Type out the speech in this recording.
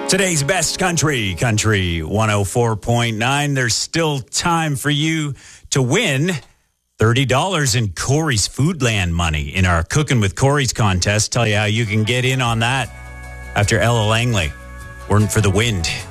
Today's best country 104.9. There's still time for you to win $30 in Corey's Foodland money in our Cooking with Corey's contest. Tell you how you can get in on that after Ella Langley. We're in for the wind.